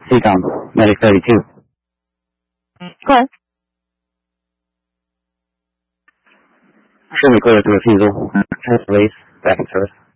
CCOM, Medic 32. Go ahead. Show me clear to refusal. Release, back in service.